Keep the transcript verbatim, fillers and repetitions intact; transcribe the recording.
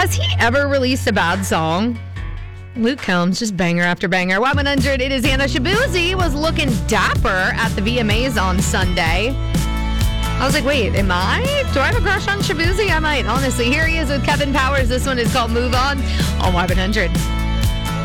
Has he ever released a bad song? Luke Combs, just banger after banger. Y one hundred, it is Hannah. Shaboozey was looking dapper at the V M As on Sunday. I was like, wait, am I? Do I have a crush on Shaboozey? I might, honestly. Here he is with Kevin Powers. This one is called Move On on Y one hundred.